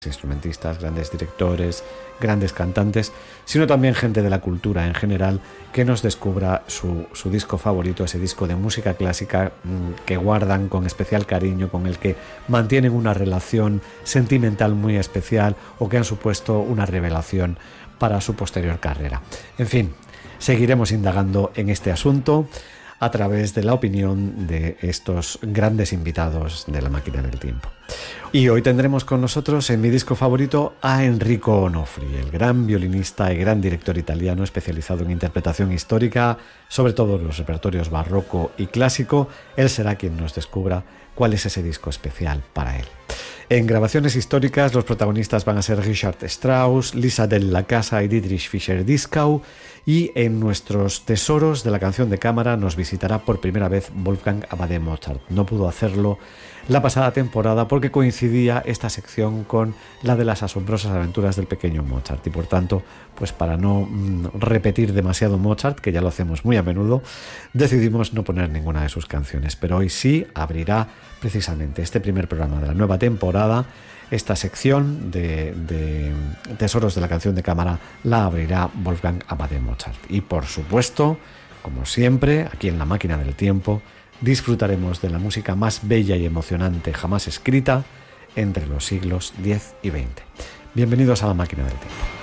instrumentistas, grandes directores, grandes cantantes, sino también gente de la cultura en general que nos descubra su disco favorito, ese disco de música clásica que guardan con especial cariño, con el que mantienen una relación sentimental muy especial o que han supuesto una revelación para su posterior carrera. En fin, seguiremos indagando en este asunto a través de la opinión de estos grandes invitados de la máquina del tiempo. Y hoy tendremos con nosotros en mi disco favorito a Enrico Onofri, el gran violinista y gran director italiano especializado en interpretación histórica, sobre todo los repertorios barroco y clásico. Él será quien nos descubra cuál es ese disco especial para él. En grabaciones históricas los protagonistas van a ser Richard Strauss, Lisa della Casa y Dietrich Fischer-Dieskau, y en nuestros tesoros de la canción de cámara nos visitará por primera vez Wolfgang Amadeus Mozart. No pudo hacerlo la pasada temporada porque coincidía esta sección con la de las asombrosas aventuras del pequeño Mozart y por tanto, pues para no repetir demasiado Mozart, que ya lo hacemos muy a menudo, decidimos no poner ninguna de sus canciones, pero hoy sí abrirá precisamente este primer programa de la nueva temporada. Esta sección de tesoros de la canción de cámara la abrirá Wolfgang Amadeus Mozart. Y por supuesto, como siempre, aquí en la máquina del tiempo, disfrutaremos de la música más bella y emocionante jamás escrita entre los siglos X y XX. Bienvenidos a la máquina del tiempo.